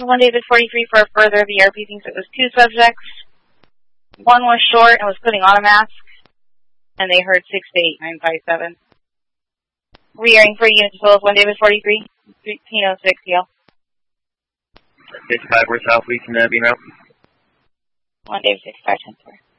1 David 43 for a further. The RP thinks it was 2 subjects. One was short and was putting on a mask, and they heard 6-8-957. Re-airing for units as well as 1 David 43, 1306, yell. 55, we're south, we can be route. 1 David 65, 10-4.